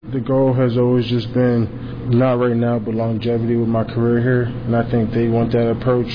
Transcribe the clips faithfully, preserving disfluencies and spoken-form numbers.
The goal has always just been, not right now, but longevity with my career here, and I think they want that approach.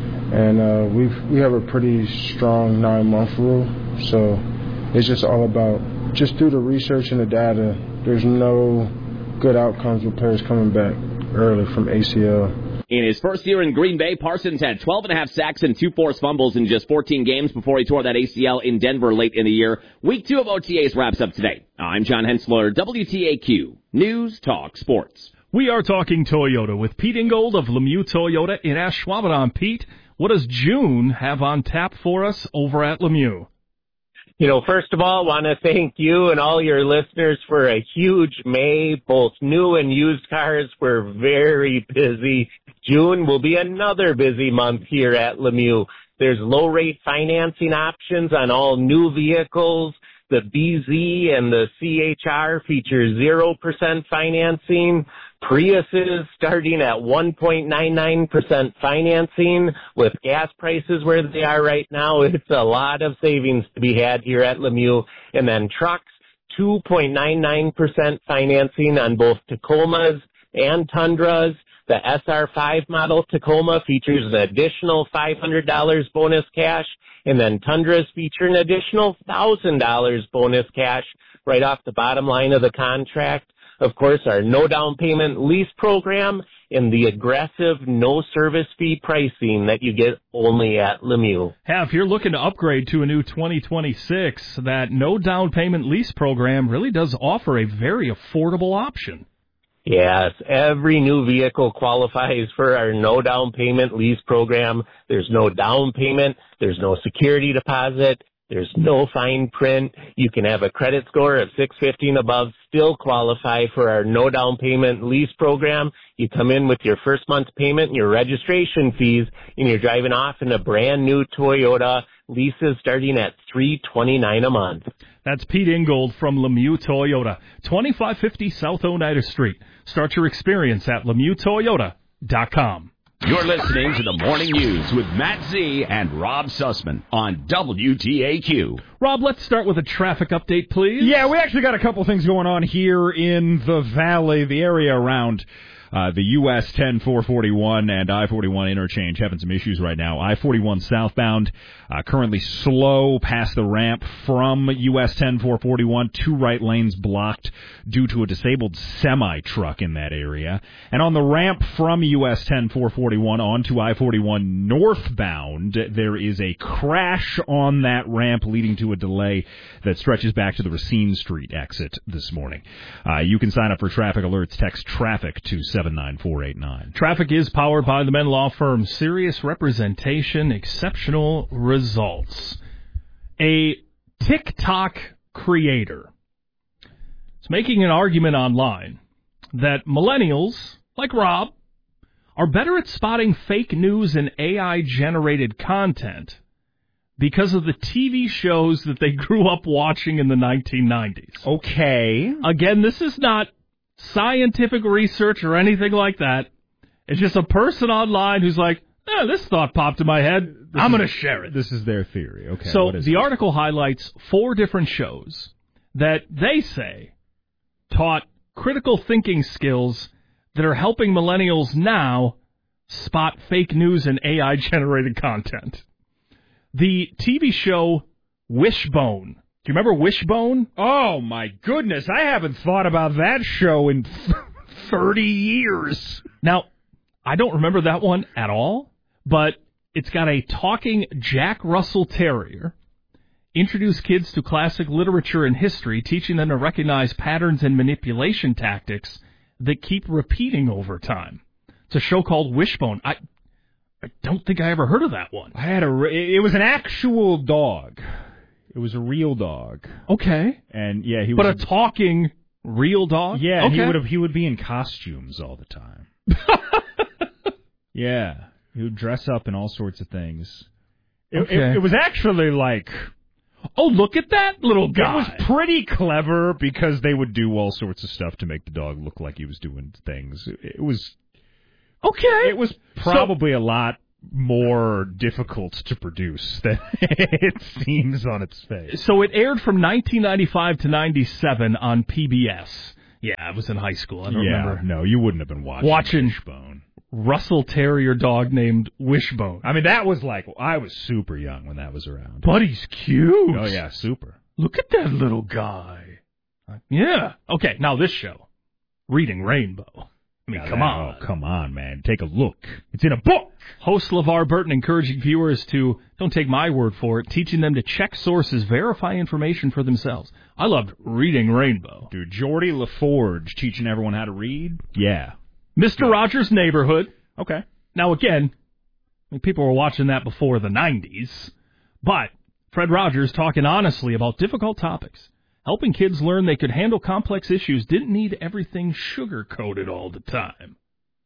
And uh, we we have a pretty strong nine-month rule, so it's just all about, just through the research and the data, there's no good outcomes with players coming back early from A C L. In his first year in Green Bay, Parsons had twelve and a half sacks and two forced fumbles in just fourteen games before he tore that A C L in Denver late in the year. Week two of O T As wraps up today. I'm John Hensler, W T A Q News Talk Sports. We are talking Toyota with Pete Ingold of Lemieux Toyota in Ashwaubenon. Pete, what does June have on tap for us over at Lemieux? You know, first of all, I want to thank you and all your listeners for a huge May. Both new and used cars were very busy. June will be another busy month here at Lemieux. There's low-rate financing options on all new vehicles. The B Z and the C H R feature zero percent financing. Priuses starting at one point nine nine percent financing. With gas prices where they are right now, it's a lot of savings to be had here at Lemieux. And then trucks, two point nine nine percent financing on both Tacomas and Tundras. The S R five model Tacoma features an additional five hundred dollars bonus cash, and then Tundras feature an additional one thousand dollars bonus cash right off the bottom line of the contract. Of course, our no down payment lease program and the aggressive no service fee pricing that you get only at Lemieux. Yeah, if you're looking to upgrade to a new twenty twenty-six, that no down payment lease program really does offer a very affordable option. Yes, every new vehicle qualifies for our no down payment lease program. There's no down payment. There's no security deposit. There's no fine print. You can have a credit score of six fifty and above, still qualify for our no down payment lease program. You come in with your first month's payment and your registration fees, and you're driving off in a brand new Toyota. Leases starting at three hundred twenty-nine dollars a month. That's Pete Ingold from Lemieux Toyota, twenty-five fifty South Oneida Street. Start your experience at Lemieux Toyota dot com. You're listening to the Morning News with Matt Z and Rob Sussman on W T A Q. Rob, let's start with a traffic update, please. Yeah, we actually got a couple things going on here in the valley, the area around uh, the U S ten four forty-one and I forty-one interchange. Having some issues right now. I forty-one southbound, uh, currently slow past the ramp from U S ten four forty-one. Two right lanes blocked due to a disabled semi-truck in that area. And on the ramp from U S ten four forty-one onto I forty-one northbound, there is a crash on that ramp leading to a delay that stretches back to the Racine Street exit this morning. Uh, you can sign up for traffic alerts. Text TRAFFIC to seven nine four eight nine. Traffic is powered by the Menn Law Firm. Serious representation, exceptional results. A TikTok creator is making an argument online that millennials, like Rob, are better at spotting fake news and A I-generated content because of the T V shows that they grew up watching in the nineteen nineties. Okay. Again, this is not scientific research or anything like that. It's just a person online who's like, eh, this thought popped in my head. This I'm is, going to share it. This is their theory. Okay. So the it? article highlights four different shows that they say taught critical thinking skills that are helping millennials now spot fake news and A I-generated content. The T V show Wishbone. Do you remember Wishbone? Oh, my goodness. I haven't thought about that show in thirty years. Now, I don't remember that one at all, but it's got a talking Jack Russell Terrier, introduce kids to classic literature and history, teaching them to recognize patterns and manipulation tactics that keep repeating over time. It's a show called Wishbone. I, I don't think I ever heard of that one. I had a. It was an actual dog. It was a real dog. Okay. And yeah, he was. But a talking real dog? Yeah, okay. he would have. He would be in costumes all the time. Yeah, he would dress up in all sorts of things. It, okay. it, it was actually like, oh, look at that little guy. It was pretty clever because they would do all sorts of stuff to make the dog look like he was doing things. It, it was okay. It was probably so, a lot more difficult to produce than it seems on its face. So it aired from nineteen ninety-five to ninety-seven on P B S. Yeah, I was in high school. I don't yeah, remember. No, you wouldn't have been watching, watching Wishbone. Russell Terrier dog named Wishbone. I mean, that was like, I was super young when that was around. But he's cute. Oh, yeah, super. Look at that little guy. Yeah. Okay, now this show, Reading Rainbow. I mean, now come that, on. Oh, come on, man. Take a look. It's in a book. Host LeVar Burton encouraging viewers to, don't take my word for it, teaching them to check sources, verify information for themselves. I loved Reading Rainbow. Dude, Geordie LaForge teaching everyone how to read? Yeah. Mister Yeah. Rogers' Neighborhood. Okay. Now, again, I mean, people were watching that before the nineties, but Fred Rogers talking honestly about difficult topics. Helping kids learn they could handle complex issues didn't need everything sugar-coated all the time.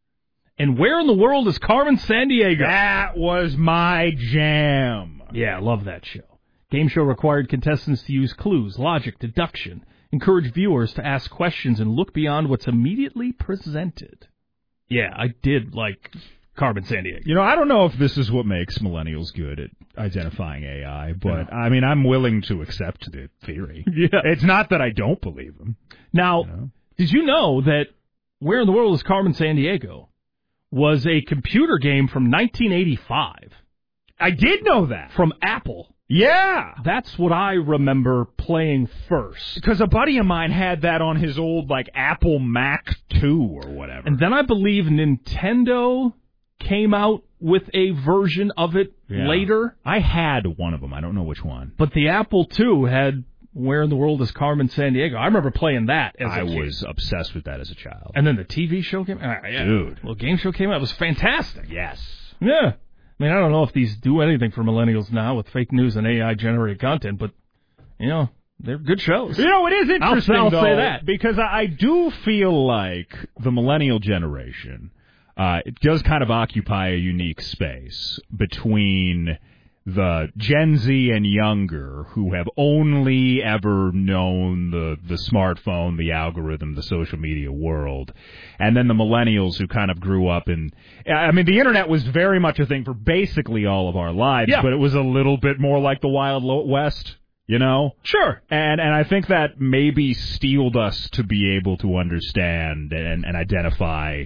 And where in the world is Carmen Sandiego? That was my jam. Yeah, I love that show. Game show required contestants to use clues, logic, deduction, encourage viewers to ask questions and look beyond what's immediately presented. Yeah, I did like Carmen Sandiego. You know, I don't know if this is what makes millennials good at identifying A I, but, yeah. I mean, I'm willing to accept the theory. Yeah. It's not that I don't believe them. Now, you know? Did you know that Where in the World is Carmen Sandiego was a computer game from nineteen eighty-five? I did know that. From Apple. Yeah. That's what I remember playing first. Because a buddy of mine had that on his old, like, Apple Mac two or whatever. And then I believe Nintendo came out with a version of it yeah. later. I had one of them. I don't know which one. But the Apple two had Where in the World is Carmen Sandiego. I remember playing that as I a kid. I was obsessed with that as a child. And then the T V show came out. Uh, yeah. Dude. Well, game show came out. It was fantastic. Yes. Yeah. I mean, I don't know if these do anything for millennials now with fake news and A I-generated content, but, you know, they're good shows. You know, it is interesting, I'll, I'll though, say that. because I, I do feel like the millennial generation, uh, it does kind of occupy a unique space between the Gen Z and younger who have only ever known the, the smartphone, the algorithm, the social media world, and then the millennials who kind of grew up in, I mean, the internet was very much a thing for basically all of our lives, yeah. but it was a little bit more like the Wild West, you know? Sure. And and I think that maybe steeled us to be able to understand and, and identify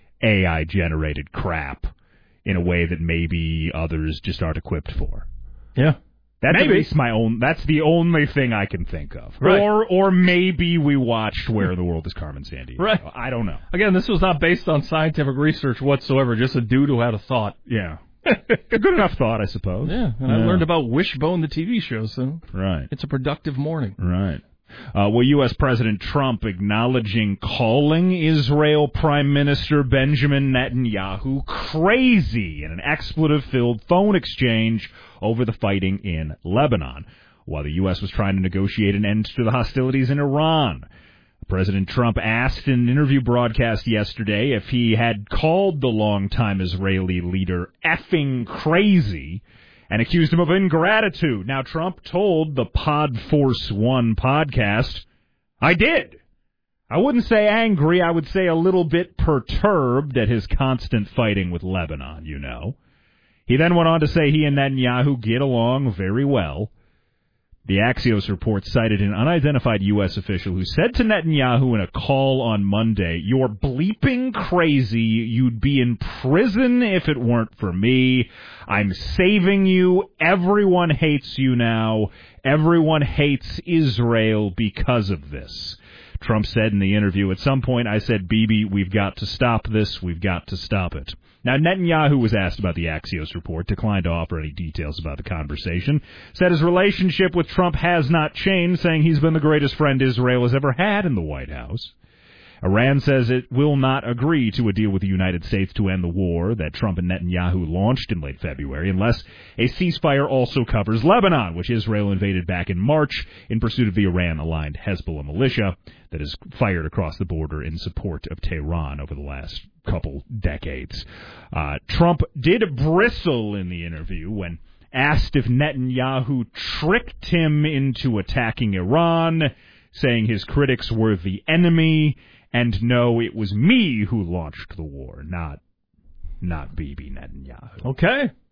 A I-generated crap in a way that maybe others just aren't equipped for. Yeah. That's maybe. at least my own, that's the only thing I can think of. Right. Or or maybe we watched Where in the World is Carmen Sandiego. Right. I don't know. Again, this was not based on scientific research whatsoever, just a dude who had a thought. Yeah. A good enough thought, I suppose. Yeah, and yeah. I learned about Wishbone, the T V show, so right. It's a productive morning. Right. Uh, well, U S. President Trump acknowledging calling Israel Prime Minister Benjamin Netanyahu crazy in an expletive-filled phone exchange over the fighting in Lebanon, while the U S was trying to negotiate an end to the hostilities in Iran. President Trump asked in an interview broadcast yesterday if he had called the longtime Israeli leader effing crazy and accused him of ingratitude. Now, Trump told the Pod Force One podcast, I did. I wouldn't say angry. I would say a little bit perturbed at his constant fighting with Lebanon, you know. He then went on to say he and Netanyahu get along very well. The Axios report cited an unidentified U S official who said to Netanyahu in a call on Monday, "You're bleeping crazy. You'd be in prison if it weren't for me. I'm saving you. Everyone hates you now. Everyone hates Israel because of this." Trump said in the interview, "At some point I said, Bibi, we've got to stop this. We've got to stop it." Now, Netanyahu was asked about the Axios report, declined to offer any details about the conversation, said his relationship with Trump has not changed, saying he's been the greatest friend Israel has ever had in the White House. Iran says it will not agree to a deal with the United States to end the war that Trump and Netanyahu launched in late February unless a ceasefire also covers Lebanon, which Israel invaded back in March in pursuit of the Iran-aligned Hezbollah militia that has fired across the border in support of Tehran over the last couple decades. Uh, Trump did bristle in the interview when asked if Netanyahu tricked him into attacking Iran, saying his critics were the enemy. And no, it was me who launched the war, not not Bibi Netanyahu. Okay.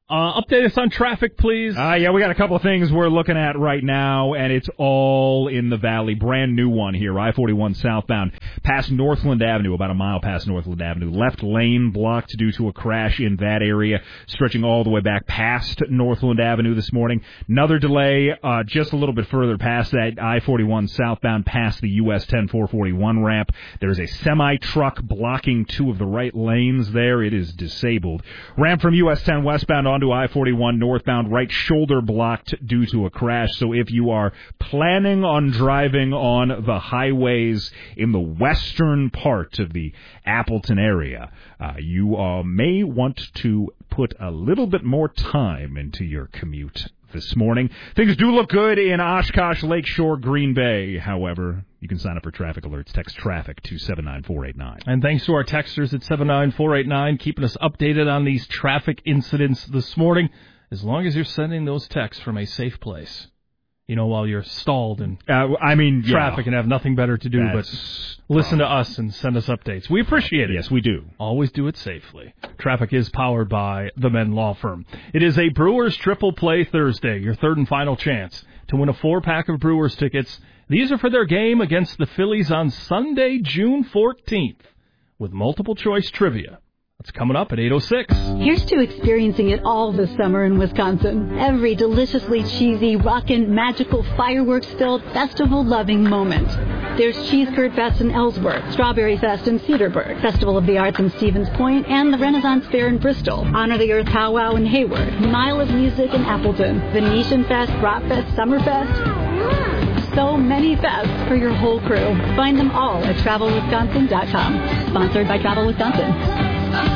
Uh, update us on traffic, please. Uh, yeah, we got a couple of things we're looking at right now, and it's all in the valley. Brand new one here, I forty-one southbound, past Northland Avenue, about a mile past Northland Avenue. Left lane blocked due to a crash in that area, stretching all the way back past Northland Avenue this morning. Another delay uh, just a little bit further past that, I forty-one southbound, past the U S ten four forty-one ramp. There's a semi-truck blocking two of the right lanes there. It is disabled. Ramp from U S ten westbound on to I forty-one northbound, right shoulder blocked due to a crash. So if you are planning on driving on the highways in the western part of the Appleton area, uh, you uh, may want to put a little bit more time into your commute this morning. Things do look good in Oshkosh, Lakeshore, Green Bay. However, you can sign up for traffic alerts. Text traffic to seven nine four eight nine. And thanks to our texters at seven nine four eight nine, keeping us updated on these traffic incidents this morning, as long as you're sending those texts from a safe place. You know, while you're stalled in uh, I mean, traffic yeah, and have nothing better to do but listen to us and send us updates. We appreciate it. Yes, we do. Always do it safely. Traffic is powered by the Men Law Firm. It is a Brewers Triple Play Thursday, your third and final chance to win a four-pack of Brewers tickets. These are for their game against the Phillies on Sunday, June fourteenth, with multiple-choice trivia. That's coming up at eight oh six. Here's to experiencing it all this summer in Wisconsin. Every deliciously cheesy, rockin', magical, fireworks-filled, festival-loving moment. There's Cheese Curd Fest in Ellsworth, Strawberry Fest in Cedarburg, Festival of the Arts in Stevens Point, and the Renaissance Fair in Bristol, Honor the Earth Powwow in Hayward, Mile of Music in Appleton, Venetian Fest, Rock Fest, Summerfest. So many fests for your whole crew. Find them all at travel wisconsin dot com. Sponsored by Travel Wisconsin.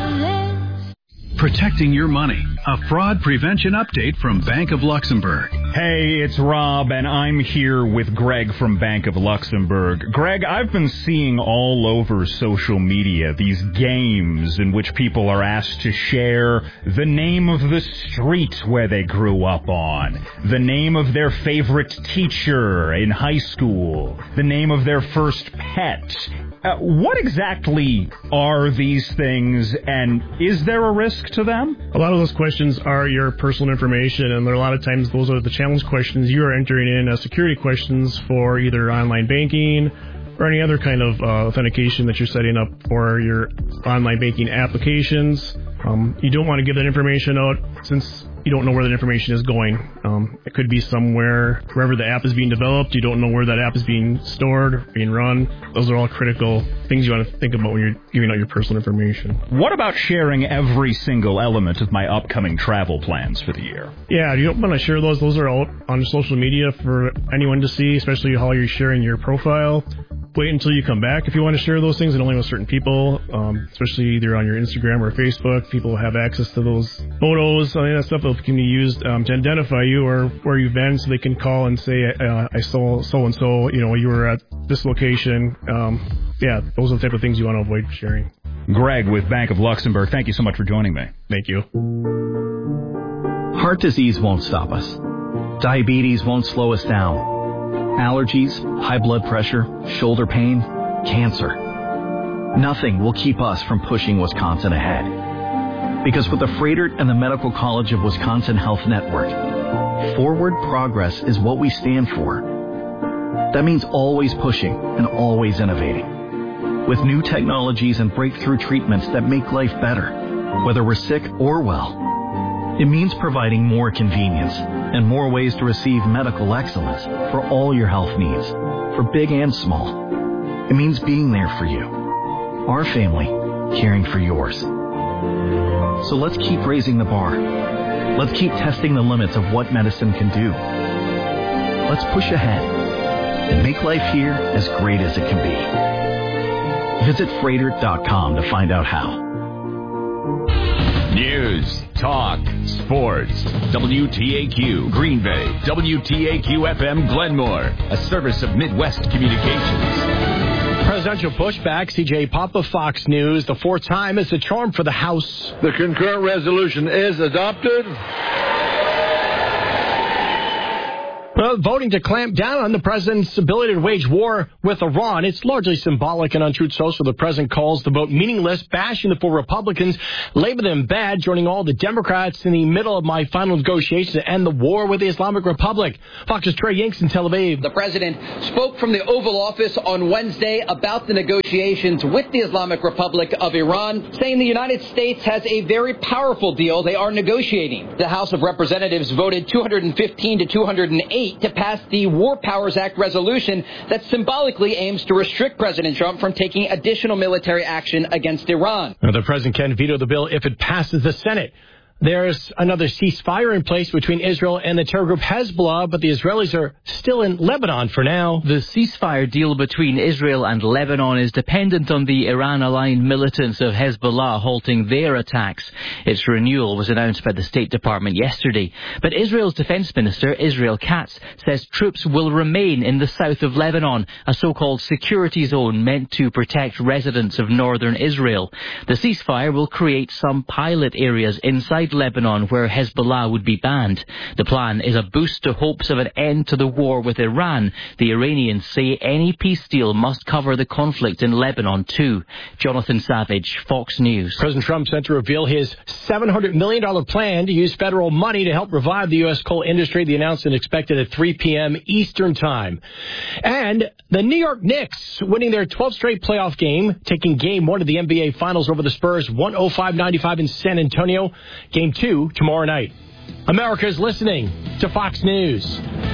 Protecting your money. A fraud prevention update from Bank of Luxembourg. Hey, it's Rob, and I'm here with Greg from Bank of Luxembourg. Greg, I've been seeing all over social media these games in which people are asked to share the name of the street where they grew up on, the name of their favorite teacher in high school, the name of their first pet. Uh, what exactly are these things, and is there a risk to them? A lot of those questions are your personal information, and there are a lot of times those are the challenge questions. You are entering in as security questions for either online banking or any other kind of uh, authentication that you're setting up for your online banking applications. Um, you don't want to give that information out since you don't know where that information is going. Um, it could be somewhere, wherever the app is being developed. You don't know where that app is being stored, being run. Those are all critical things you want to think about when you're giving out your personal information. What about sharing every single element of my upcoming travel plans for the year? Yeah, you don't want to share those. Those are out on social media for anyone to see, especially how you're sharing your profile. Wait until you come back if you want to share those things, and only with certain people, um, especially either on your Instagram or Facebook. People have access to those photos, I mean, that stuff that can be used um, to identify you or where you've been, so they can call and say, uh, I saw so-and-so, you know, you were at this location. Um, yeah, those are the type of things you want to avoid sharing. Greg with Bank of Luxembourg, thank you so much for joining me. Thank you. Heart disease won't stop us. Diabetes won't slow us down. Allergies, high blood pressure, shoulder pain, cancer. Nothing will keep us from pushing Wisconsin ahead. Because with the Froedtert and the Medical College of Wisconsin Health Network, forward progress is what we stand for. That means always pushing and always innovating. With new technologies and breakthrough treatments that make life better, whether we're sick or well. It means providing more convenience and more ways to receive medical excellence for all your health needs, for big and small. It means being there for you, our family, caring for yours. So let's keep raising the bar. Let's keep testing the limits of what medicine can do. Let's push ahead and make life here as great as it can be. Visit Froedtert dot com to find out how. News, talk, sports. W T A Q Green Bay. W T A Q F M Glenmore. A service of Midwest Communications. Presidential pushback. C J Papa, Fox News. The fourth time is the charm for the House. The concurrent resolution is adopted. Well, voting to clamp down on the president's ability to wage war with Iran. It's largely symbolic, and on Truth Social, the president calls the vote meaningless, bashing the four Republicans, label them bad, joining all the Democrats in the middle of my final negotiations to end the war with the Islamic Republic. Fox's Trey Yanks in Tel Aviv. The president spoke from the Oval Office on Wednesday about the negotiations with the Islamic Republic of Iran, saying the United States has a very powerful deal they are negotiating. The House of Representatives voted two hundred fifteen to two hundred eight to pass the War Powers Act resolution that symbolically aims to restrict President Trump from taking additional military action against Iran. Now, the president can veto the bill if it passes the Senate. There's another ceasefire in place between Israel and the terror group Hezbollah, but the Israelis are still in Lebanon for now. The ceasefire deal between Israel and Lebanon is dependent on the Iran-aligned militants of Hezbollah halting their attacks. Its renewal was announced by the State Department yesterday. But Israel's Defense Minister, Israel Katz, says troops will remain in the south of Lebanon, a so-called security zone meant to protect residents of northern Israel. The ceasefire will create some pilot areas inside Lebanon where Hezbollah would be banned. The plan is a boost to hopes of an end to the war with Iran. The Iranians say any peace deal must cover the conflict in Lebanon too. Jonathan Savage, Fox News. President Trump set to reveal his seven hundred million dollars plan to use federal money to help revive the U S coal industry. The announcement expected at three p.m. Eastern Time. And the New York Knicks winning their twelfth straight playoff game, taking game one of the N B A Finals over the Spurs, one oh five ninety-five in San Antonio. Game two tomorrow night. America's listening to Fox News.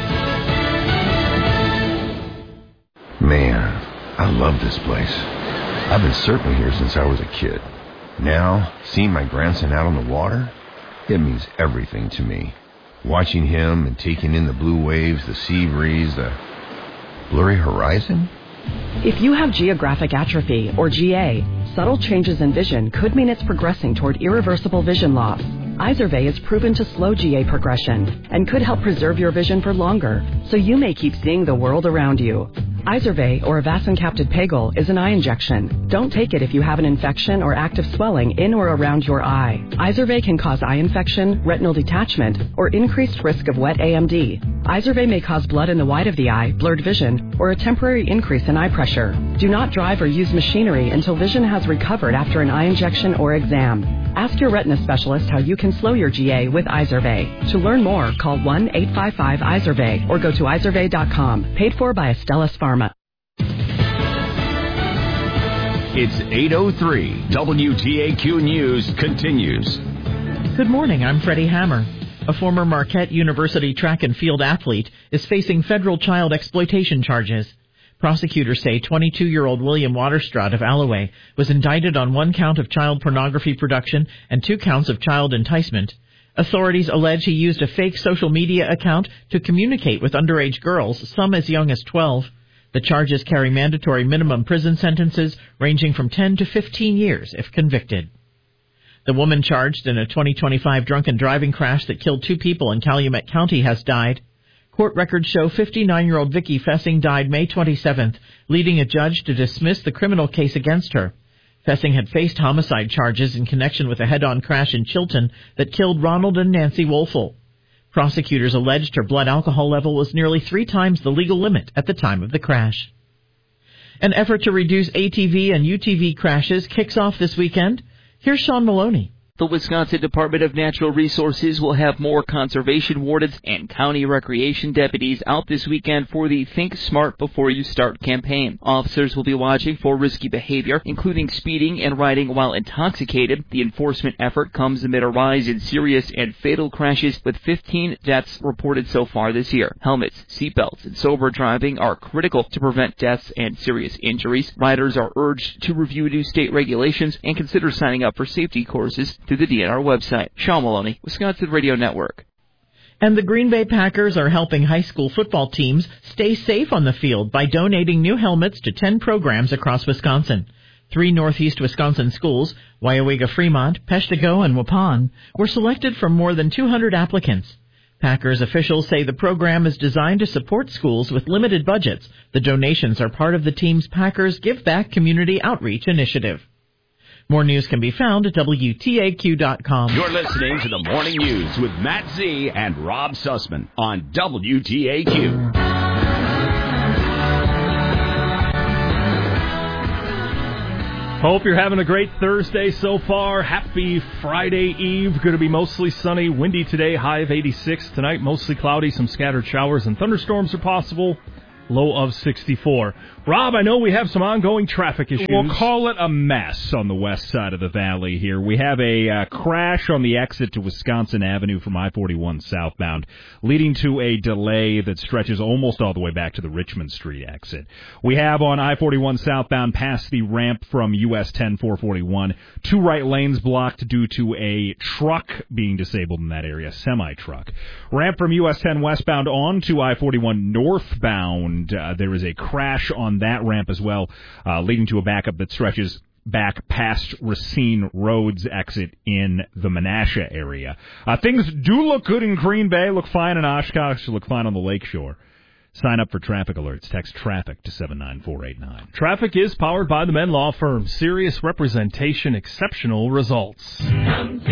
Man, I love this place. I've been surfing here since I was a kid. Now, seeing my grandson out on the water, it means everything to me. Watching him and taking in the blue waves, the sea breeze, the blurry horizon. If you have geographic atrophy, or G A, subtle changes in vision could mean it's progressing toward irreversible vision loss. Izervay is proven to slow G A progression and could help preserve your vision for longer, so you may keep seeing the world around you. Izervay, or avacincaptad pegol, is an eye injection. Don't take it if you have an infection or active swelling in or around your eye. Izervay can cause eye infection, retinal detachment, or increased risk of wet A M D. Izervay may cause blood in the white of the eye, blurred vision, or a temporary increase in eye pressure. Do not drive or use machinery until vision has recovered after an eye injection or exam. Ask your retina specialist how you can slow your G A with Izervay. To learn more, call one eight five five Izervay or go to izervay dot com. Paid for by Astellas Pharma. It's eight oh three. W T A Q News continues. Good morning, I'm Freddie Hammer. A former Marquette University track and field athlete is facing federal child exploitation charges. Prosecutors say twenty-two-year-old William Waterstraat of Alloway was indicted on one count of child pornography production and two counts of child enticement. Authorities allege he used a fake social media account to communicate with underage girls, some as young as twelve. The charges carry mandatory minimum prison sentences ranging from ten to fifteen years if convicted. The woman charged in a twenty twenty-five drunken driving crash that killed two people in Calumet County has died. Court records show fifty-nine-year-old Vicky Fessing died May twenty-seventh, leading a judge to dismiss the criminal case against her. Fessing had faced homicide charges in connection with a head-on crash in Chilton that killed Ronald and Nancy Wolfel. Prosecutors alleged her blood alcohol level was nearly three times the legal limit at the time of the crash. An effort to reduce A T V and U T V crashes kicks off this weekend. Here's Sean Maloney. The Wisconsin Department of Natural Resources will have more conservation wardens and county recreation deputies out this weekend for the Think Smart Before You Start campaign. Officers will be watching for risky behavior, including speeding and riding while intoxicated. The enforcement effort comes amid a rise in serious and fatal crashes, with fifteen deaths reported so far this year. Helmets, seatbelts, and sober driving are critical to prevent deaths and serious injuries. Riders are urged to review new state regulations and consider signing up for safety courses through the D N R website. Sean Maloney, Wisconsin Radio Network. And the Green Bay Packers are helping high school football teams stay safe on the field by donating new helmets to ten programs across Wisconsin. Three northeast Wisconsin schools, Weyauwega Fremont, Peshtigo, and Waupun, were selected from more than two hundred applicants. Packers officials say the program is designed to support schools with limited budgets. The donations are part of the team's Packers Give Back Community Outreach initiative. More news can be found at W T A Q dot com. You're listening to the Morning News with Matt Z and Rob Sussman on W T A Q. Hope you're having a great Thursday so far. Happy Friday Eve. Going to be mostly sunny, windy today, high of eighty-six. Tonight, mostly cloudy, some scattered showers and thunderstorms are possible. Low of sixty-four. Rob, I know we have some ongoing traffic issues. We'll call it a mess on the west side of the valley here. We have a uh, crash on the exit to Wisconsin Avenue from I forty-one southbound, leading to a delay that stretches almost all the way back to the Richmond Street exit. We have on I forty-one southbound past the ramp from U S ten four forty-one, two right lanes blocked due to a truck being disabled in that area, semi-truck. Ramp from U S ten westbound on to I forty-one northbound. Uh, there is a crash on that ramp as well, uh, leading to a backup that stretches back past Racine Road's exit in the Menasha area. Uh, things do look good in Green Bay, look fine in Oshkosh, look fine on the lakeshore. Sign up for traffic alerts. Text traffic to seven nine four eight nine. Traffic is powered by the Men Law Firm. Serious representation, exceptional results.